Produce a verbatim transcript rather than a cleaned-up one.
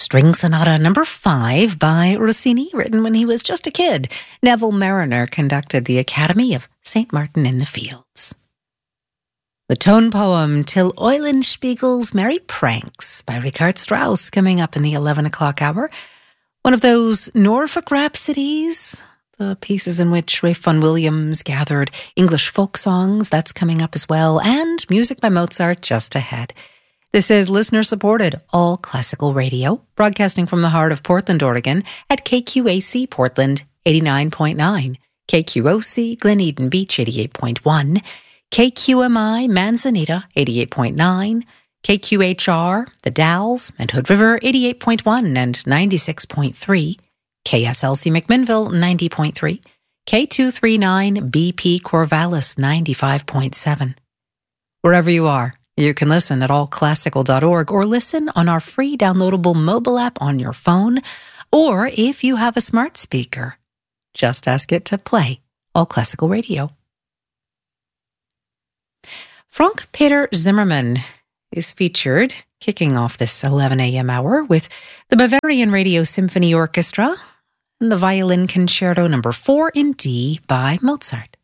String Sonata number five by Rossini, written when he was just a kid. Neville Mariner conducted the Academy of Saint Martin in the Fields. The tone poem Till Eulenspiegel's Merry Pranks by Richard Strauss coming up in the eleven o'clock hour. One of those Norfolk rhapsodies, the pieces in which Ralph Vaughan Williams gathered English folk songs, that's coming up as well, and music by Mozart just ahead. This is listener-supported all classical radio, broadcasting from the heart of Portland, Oregon, at K Q A C Portland eighty-nine point nine, K Q O C Glen Eden Beach eighty-eight point one, K Q M I Manzanita eighty-eight point nine, K Q H R The Dalles and Hood River eighty-eight point one and ninety-six point three, K S L C McMinnville ninety point three, K two thirty-nine B P Corvallis ninety-five point seven. Wherever you are, you can listen at all classical dot org or listen on our free downloadable mobile app on your phone, or if you have a smart speaker, just ask it to play All Classical Radio. Frank Peter Zimmermann is featured, kicking off this eleven a.m. hour with the Bavarian Radio Symphony Orchestra and the Violin Concerto number four in D by Mozart.